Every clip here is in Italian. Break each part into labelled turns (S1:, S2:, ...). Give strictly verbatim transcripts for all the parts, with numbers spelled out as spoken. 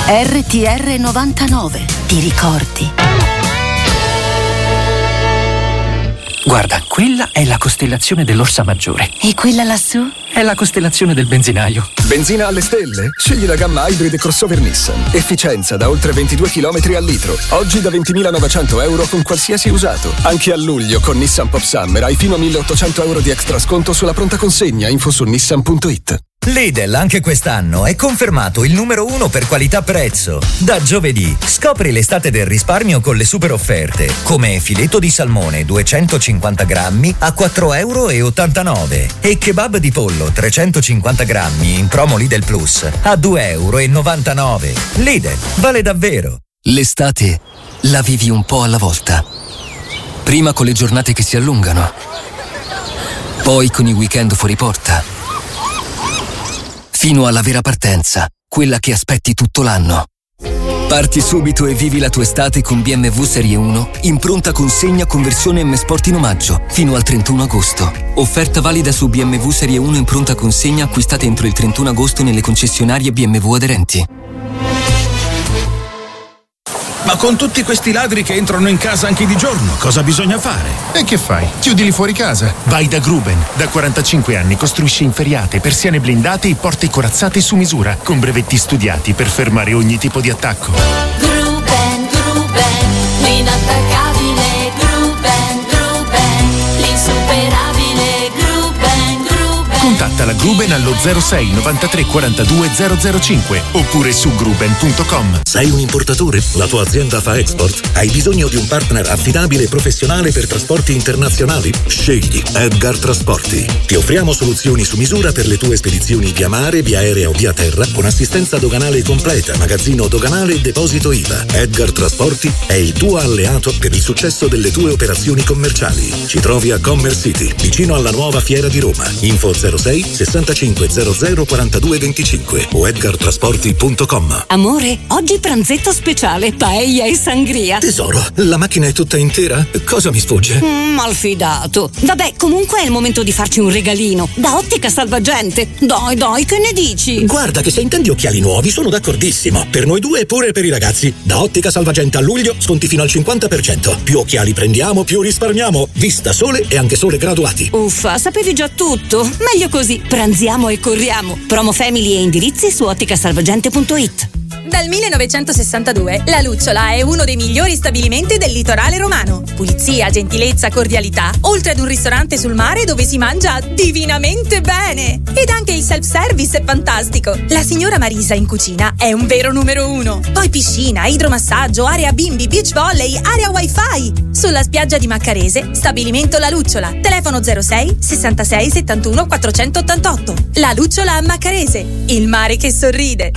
S1: R T R novantanove, ti ricordi?
S2: Guarda, quella è la costellazione dell'Orsa Maggiore.
S1: E quella lassù?
S2: È la costellazione del benzinaio.
S3: Benzina alle stelle? Scegli la gamma Hybrid e crossover Nissan. Efficienza da oltre ventidue chilometri al litro. Oggi da ventimilanovecento euro con qualsiasi usato. Anche a luglio con Nissan Pop Summer hai fino a milleottocento euro di extra sconto sulla pronta consegna. Info su nissan punto it.
S4: Lidl anche quest'anno è confermato il numero uno per qualità-prezzo. Da giovedì scopri l'estate del risparmio con le super offerte, come filetto di salmone duecentocinquanta grammi a quattro virgola ottantanove euro e kebab di pollo trecentocinquanta grammi in promo Lidl Plus a due virgola novantanove euro. Lidl vale davvero.
S5: L'estate la vivi un po' alla volta. Prima con le giornate che si allungano, poi con i weekend fuori porta, fino alla vera partenza, quella che aspetti tutto l'anno. Parti subito e vivi la tua estate con B M W Serie uno in pronta consegna con versione M Sport in omaggio fino al trentuno agosto. Offerta valida su B M W Serie uno in pronta consegna acquistate entro il trentuno agosto nelle concessionarie B M W aderenti.
S6: Ma con tutti questi ladri che entrano in casa anche di giorno, cosa bisogna fare?
S7: E che fai? Chiudili fuori casa.
S6: Vai da Gruben. Da quarantacinque anni costruisce inferriate, persiane blindate e porte corazzate su misura, con brevetti studiati per fermare ogni tipo di attacco.
S8: Gruben, Gruben, l'inattaccabile Gruben, Gruben, l'insuperabile Gruben, Gruben.
S6: Contatta la Gruben allo zero sei novantatré quarantadue zero zero cinque oppure su gruben punto com.
S9: Sei un importatore? La tua azienda fa export? Hai bisogno di un partner affidabile e professionale per trasporti internazionali? Scegli Edgar Trasporti. Ti offriamo soluzioni su misura per le tue spedizioni via mare, via aerea o via terra con assistenza doganale completa, magazzino doganale e deposito I V A. Edgar Trasporti è il tuo alleato per il successo delle tue operazioni commerciali. Ci trovi a Commerce City, vicino alla nuova Fiera di Roma. Info zero sei sessantacinque zero zero quarantadue venticinque o edgar trasporti punto com.
S1: Amore, oggi pranzetto speciale, paella e sangria.
S9: Tesoro, la macchina è tutta intera? Cosa mi sfugge?
S1: Mm, malfidato. Vabbè, comunque è il momento di farci un regalino. Da Ottica Salvagente. Dai, dai, che ne dici?
S9: Guarda che se intendi occhiali nuovi sono d'accordissimo. Per noi due e pure per i ragazzi. Da Ottica Salvagente a luglio sconti fino al cinquanta per cento. Più occhiali prendiamo, più risparmiamo. Vista Sole e anche Sole graduati.
S1: Uffa, sapevi già tutto. Meglio così, pranziamo e corriamo. Promo family e indirizzi su ottica salvagente punto it.
S10: Dal millenovecentosessantadue La Lucciola è uno dei migliori stabilimenti del litorale romano. Pulizia, gentilezza, cordialità, oltre ad un ristorante sul mare dove si mangia divinamente bene. Ed anche il self-service è fantastico. La signora Marisa in cucina è un vero numero uno. Poi piscina, idromassaggio, area bimbi, beach volley, area wifi. Sulla spiaggia di Maccarese, stabilimento La Lucciola. Telefono zero sei sessantasei settantuno quattrocentottantotto. La Lucciola a Maccarese, il mare che sorride.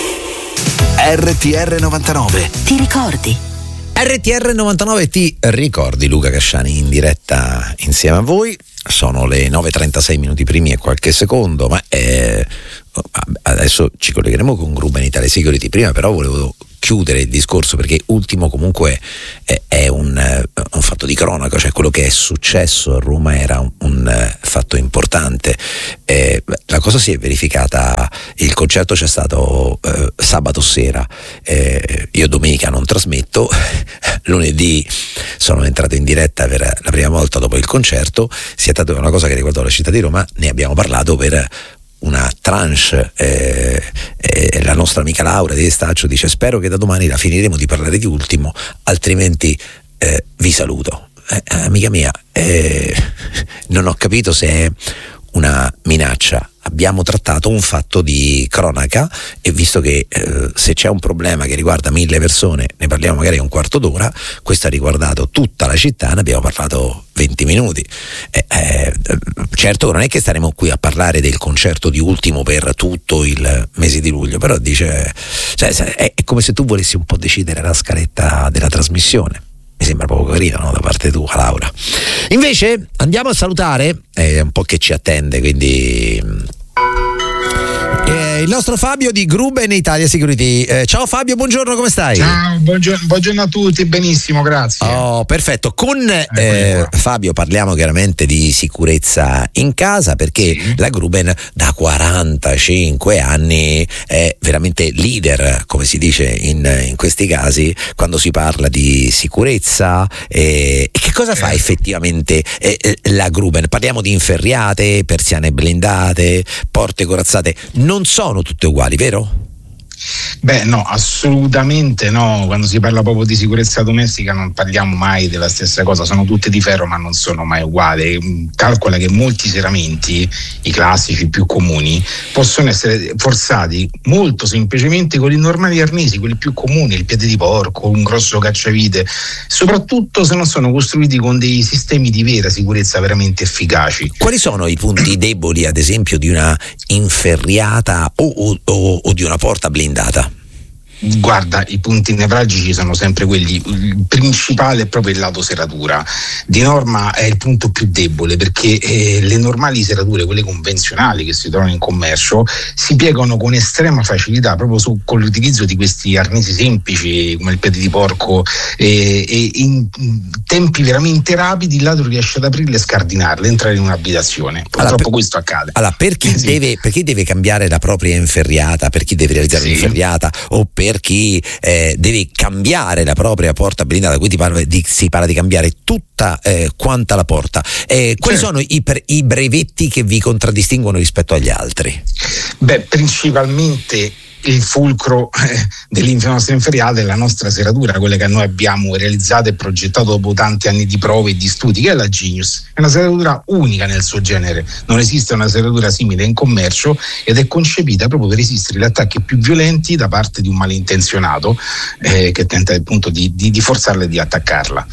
S11: R T R novantanove.
S1: Ti ricordi?
S12: R T R novantanove ti ricordi, Luca Casciani in diretta insieme a voi. Sono le nove e trentasei minuti primi e qualche secondo, ma eh, adesso ci collegheremo con Gruben Italia Security. Prima però volevo chiudere il discorso perché ultimo comunque è, è un, un fatto di cronaca, cioè quello che è successo a Roma era un, un fatto importante. Eh, la cosa si è verificata, il concerto c'è stato eh, sabato sera, eh, io domenica non trasmetto, lunedì sono entrato in diretta per la prima volta dopo il concerto. Si è tratta di una cosa che riguardò la città di Roma, ne abbiamo parlato per una tranche, eh, eh, la nostra amica Laura di Estaccio dice: spero che da domani la finiremo di parlare di ultimo, altrimenti eh, vi saluto. Eh, amica mia, eh, non ho capito se è una minaccia. Abbiamo trattato un fatto di cronaca e visto che eh, se c'è un problema che riguarda mille persone ne parliamo magari un quarto d'ora, questo ha riguardato tutta la città, ne abbiamo parlato venti minuti. Eh, eh, certo non è che staremo qui a parlare del concerto di Ultimo per tutto il mese di luglio, però dice, cioè, è, è come se tu volessi un po' decidere la scaletta della trasmissione. Mi sembra poco carino, no, da parte tua, Laura. Invece andiamo a salutare, è un po' che ci attende, quindi eh, eh, il nostro Fabio di Gruben Italia Security. Eh, ciao Fabio, buongiorno, come stai?
S13: Ciao, buongiorno, buongiorno a tutti, benissimo, grazie.
S12: Oh, perfetto. Con eh, Fabio parliamo chiaramente di sicurezza in casa, perché sì. la Gruben da quarantacinque anni è veramente leader, come si dice in, in questi casi, quando si parla di sicurezza. Eh, e che cosa fa effettivamente eh, la Gruben? Parliamo di inferriate, persiane blindate, porte corazzate, non sono tutte uguali, vero?
S13: Beh, no, assolutamente no. Quando si parla proprio di sicurezza domestica non parliamo mai della stessa cosa, sono tutte di ferro ma non sono mai uguali. Calcola che molti serramenti, i classici più comuni, possono essere forzati molto semplicemente con i normali arnesi, quelli più comuni, il piede di porco, un grosso cacciavite, soprattutto se non sono costruiti con dei sistemi di vera sicurezza veramente efficaci.
S12: Quali sono i punti deboli, ad esempio, di una inferriata o, o, o, o di una porta blindata?
S13: Guarda, i punti nevralgici sono sempre quelli. Il principale è proprio il lato serratura. Di norma è il punto più debole, perché eh, le normali serrature, quelle convenzionali che si trovano in commercio, si piegano con estrema facilità proprio su, con l'utilizzo di questi arnesi semplici come il piede di porco, eh, e in tempi veramente rapidi il ladro riesce ad aprirle e scardinarle, entrare in un'abitazione. Purtroppo
S12: allora, per,
S13: questo accade.
S12: Allora, per chi, sì. deve, per chi deve cambiare la propria inferriata, per chi deve realizzare sì. un'inferriata, o per per chi eh, deve cambiare la propria porta blindata, quindi parla di, si parla di cambiare tutta eh, quanta la porta. Eh, quali certo. sono i, i brevetti che vi contraddistinguono rispetto agli altri?
S13: Beh, principalmente il fulcro eh, delle nostre inferriate è la nostra serratura, quella che noi abbiamo realizzato e progettato dopo tanti anni di prove e di studi, che è la Genius. È una serratura unica nel suo genere, non esiste una serratura simile in commercio ed è concepita proprio per resistere agli attacchi più violenti da parte di un malintenzionato eh, che tenta appunto di, di, di forzarla e di attaccarla.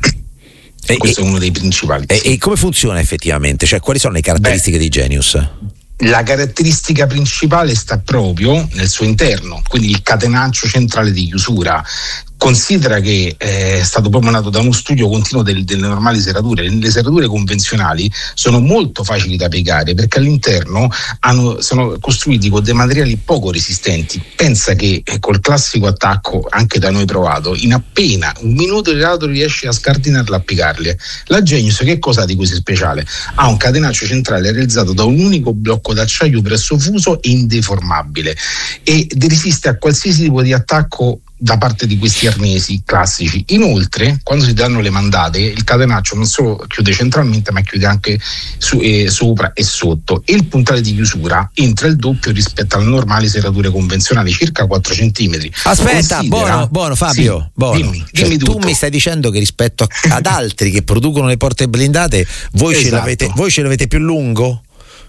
S13: E, questo e, è uno dei principali.
S12: E, e come funziona effettivamente? Cioè, quali sono le caratteristiche Beh, di Genius?
S13: La caratteristica principale sta proprio nel suo interno, quindi il catenaccio centrale di chiusura. Considera che è stato proprio nato da uno studio continuo del, delle normali serrature. Le serrature convenzionali sono molto facili da piegare perché all'interno hanno, sono costruiti con dei materiali poco resistenti. Pensa che col classico attacco, anche da noi provato, in appena un minuto il ladro riesce a scardinarla, a piegarle. La Genius che cosa ha di così speciale? Ha un catenaccio centrale realizzato da un unico blocco d'acciaio presso fuso e indeformabile, ed resiste a qualsiasi tipo di attacco da parte di questi arnesi classici. Inoltre, quando si danno le mandate, il catenaccio non solo chiude centralmente ma chiude anche su, eh, sopra e sotto, e il puntale di chiusura entra il doppio rispetto alle normali serrature convenzionali, circa quattro centimetri.
S12: Aspetta, Considera... buono, buono Fabio, sì, buono.
S13: Dimmi,
S12: cioè,
S13: dimmi
S12: tu mi stai dicendo che rispetto ad altri che producono le porte blindate voi, esatto. ce l'avete, voi ce l'avete più lungo?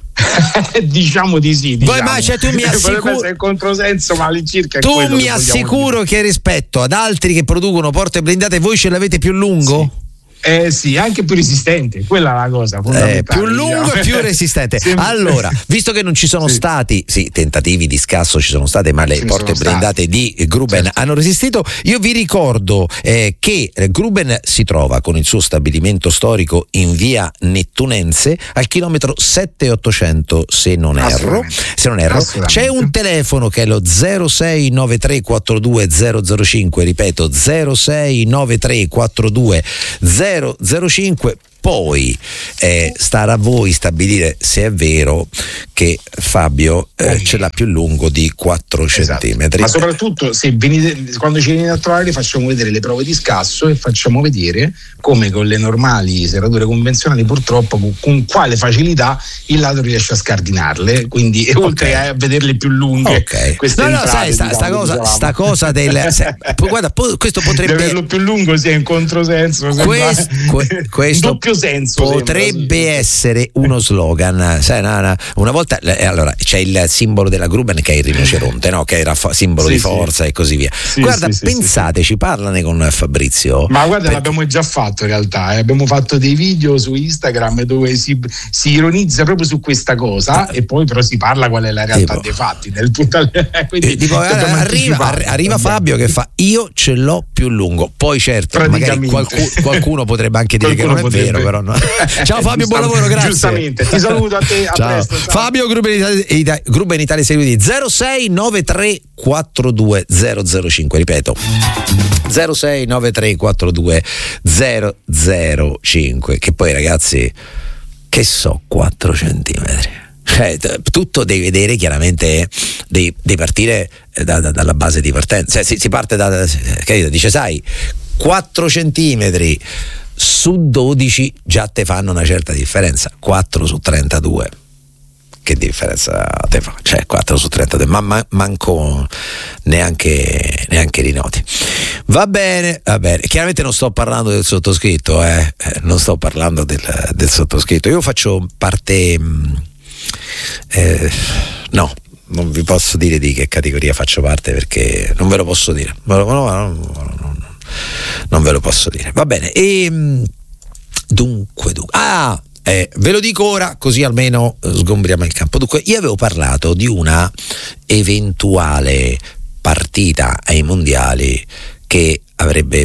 S13: Diciamo di sì, diciamo.
S12: Ma cioè, tu mi assicuro
S13: il controsenso, ma all'incirca
S12: tu mi assicuro che rispetto ad altri che producono porte blindate voi ce l'avete più lungo?
S13: Sì. Eh sì, anche più resistente, quella è la cosa fondamentale.
S12: Eh, più lungo diciamo. E più resistente. Allora, visto che non ci sono sì. stati, sì, tentativi di scasso ci sono state, ma le ci porte blindate di Gruben certo. hanno resistito. Io vi ricordo eh, che Gruben si trova con il suo stabilimento storico in via Nettunense al chilometro sette ottocento, se non erro. Se non erro, c'è un telefono che è lo zero sei nove tre quattro due zero zero cinque, ripeto zero sei nove tre quattro due zero zero cinque. Poi eh, starà a voi stabilire se è vero che Fabio eh, ce l'ha più lungo di quattro esatto. centimetri.
S13: Ma soprattutto se venite, quando ci venite a trovare facciamo vedere le prove di scasso e facciamo vedere come con le normali serrature convenzionali purtroppo con, con quale facilità il ladro riesce a scardinarle, quindi okay. oltre a vederle più lunghe
S12: okay.
S13: queste
S12: no no
S13: entrate,
S12: sai sta,
S13: diciamo,
S12: sta cosa sta cosa del se, guarda po, questo potrebbe
S13: di averlo più lungo sia in controsenso
S12: questo, que, questo
S13: doppio senso
S12: potrebbe
S13: sembra, sì.
S12: essere uno slogan, sai, una, una volta eh, allora c'è il simbolo della Gruben che è il rinoceronte, no? Che era fa, simbolo sì, di forza sì. e così via. Sì, guarda, sì, pensateci, sì, sì. parlane con Fabrizio.
S13: Ma guarda,
S12: per...
S13: l'abbiamo già fatto in realtà, eh. abbiamo fatto dei video su Instagram dove si, si ironizza proprio su questa cosa ah. e poi però si parla qual è la realtà tipo, dei fatti del punto. Quindi,
S12: tipo, arriva, arriva Fabio che fa io ce l'ho più lungo, poi certo magari qualcuno, qualcuno potrebbe anche dire che non è vero, però no. Ciao Fabio, buon lavoro, grazie.
S13: Giustamente, ti saluto, a te, a
S12: ciao. Presto, ciao. Fabio, gruppo in Italia, gruppo in Italia Seguiti zero sei nove tre quattro due zero zero cinque, ripeto zero sei nove tre quattro due zero zero cinque, che poi ragazzi, che so, quattro centimetri. Cioè, tutto devi vedere, chiaramente devi, devi partire da, da, dalla base di partenza, cioè, si, si parte da, da capito? Dice, sai, quattro centimetri su dodici già te fanno una certa differenza. Quattro su trentadue, che differenza te fa? Cioè quattro su trentadue, ma man- manco neanche neanche li noti. Va bene, va bene. Chiaramente non sto parlando del sottoscritto, eh, eh non sto parlando del, del sottoscritto. Io faccio parte mh, eh, no, non vi posso dire di che categoria faccio parte, perché non ve lo posso dire. No, no, no, no, no, non ve lo posso dire. Va bene. E mh, dunque, dunque. Ah, Eh, ve lo dico ora, così almeno sgombriamo il campo. Dunque, io avevo parlato di una eventuale partita ai mondiali che avrebbe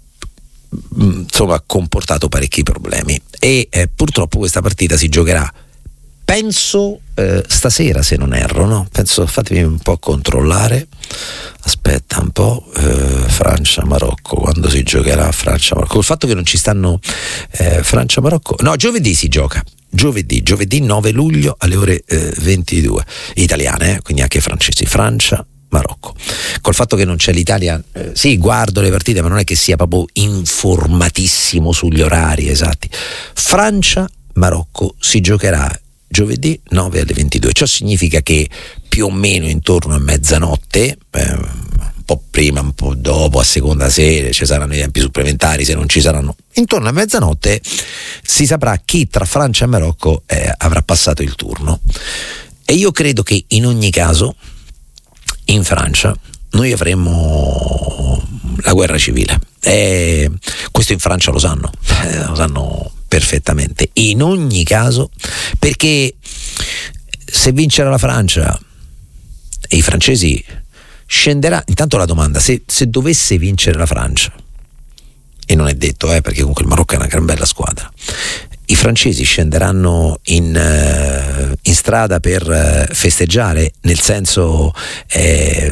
S12: insomma comportato parecchi problemi e eh, purtroppo questa partita si giocherà, penso eh, stasera, se non erro, no? Penso, fatemi un po' controllare, aspetta un po', eh, Francia-Marocco, quando si giocherà Francia-Marocco? Il fatto che non ci stanno eh, Francia-Marocco, no, giovedì si gioca, giovedì, giovedì nove luglio alle ore eh, ventidue, italiane, eh, quindi anche francesi, Francia Marocco. Col fatto che non c'è l'Italia, eh, sì, guardo le partite, ma non è che sia proprio informatissimo sugli orari esatti. Francia-Marocco si giocherà giovedì nove alle ventidue. Ciò significa che più o meno intorno a mezzanotte, eh, un po' prima, un po' dopo, a seconda se ci saranno i tempi supplementari, se non ci saranno, intorno a mezzanotte si saprà chi tra Francia e Marocco eh, avrà passato il turno. E io credo che in ogni caso in Francia noi avremmo la guerra civile. E questo in Francia lo sanno, eh, lo sanno perfettamente. In ogni caso, perché se vincerà la Francia e i francesi scenderà, intanto la domanda, se, se dovesse vincere la Francia, e non è detto, eh, perché comunque il Marocco è una gran bella squadra, i francesi scenderanno in, uh, in strada per uh, festeggiare, nel senso eh,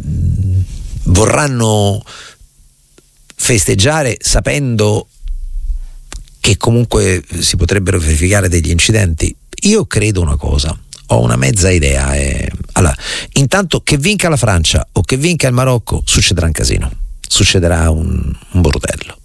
S12: vorranno festeggiare sapendo che comunque si potrebbero verificare degli incidenti. Io credo una cosa, ho una mezza idea, eh. Allora, intanto che vinca la Francia o che vinca il Marocco succederà un casino, succederà un, un bordello.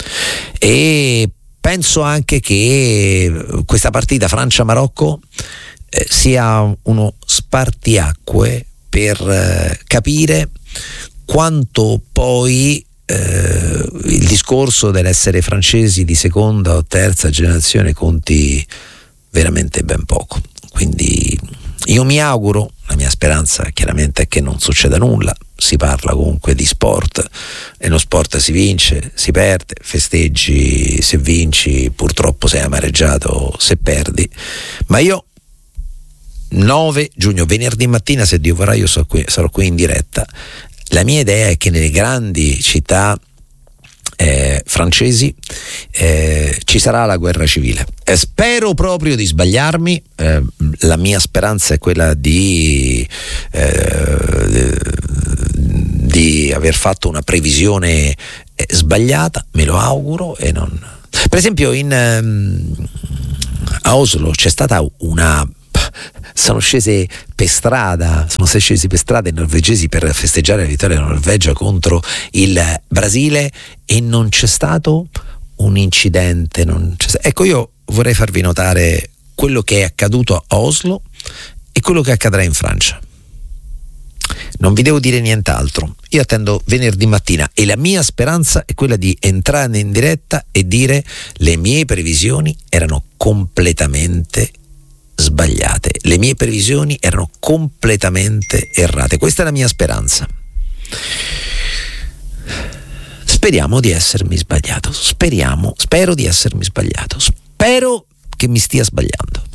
S12: E penso anche che questa partita Francia-Marocco eh, sia uno spartiacque per eh, capire quanto poi eh, il discorso dell'essere francesi di seconda o terza generazione conti veramente ben poco. Quindi io mi auguro, la mia speranza chiaramente è che non succeda nulla. Si parla comunque di sport e lo sport si vince, si perde, festeggi se vinci, purtroppo sei amareggiato se perdi, ma io nove giugno, venerdì mattina, se Dio vorrà, io sarò qui, sarò qui in diretta. La mia idea è che nelle grandi città Eh, francesi eh, ci sarà la guerra civile. Eh, spero proprio di sbagliarmi, eh, la mia speranza è quella di eh, di aver fatto una previsione eh, sbagliata, me lo auguro. E non, per esempio in ehm, a Oslo c'è stata una sono scese per strada, sono scesi per strada i norvegesi per festeggiare la vittoria della Norvegia contro il Brasile e non c'è stato un incidente, non c'è stato. Ecco, io vorrei farvi notare quello che è accaduto a Oslo e quello che accadrà in Francia. Non vi devo dire nient'altro, io attendo venerdì mattina e la mia speranza è quella di entrare in diretta e dire le mie previsioni erano completamente sbagliate, le mie previsioni erano completamente errate. Questa è la mia speranza. Speriamo di essermi sbagliato, speriamo, spero di essermi sbagliato, spero che mi stia sbagliando.